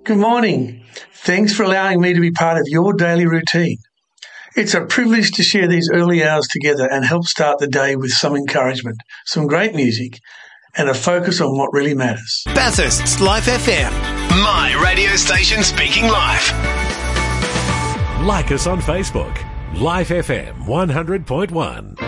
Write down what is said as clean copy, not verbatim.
Good morning. Thanks for allowing me to be part of your daily routine. It's a privilege to share these early hours together and help start the day with some encouragement, some great music, and a focus on what really matters. Bathurst's Life FM. My radio station speaking live. Like us on Facebook. Life FM 100.1.